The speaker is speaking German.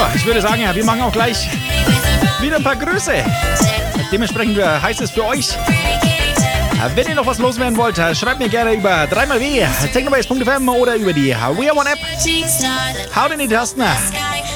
So, ich würde sagen, ja, wir machen auch gleich wieder ein paar Grüße. Dementsprechend heißt es für euch, wenn ihr noch was loswerden wollt, schreibt mir gerne über 3xW, technobase.fm oder über die We Are One App. Haut in die Tasten.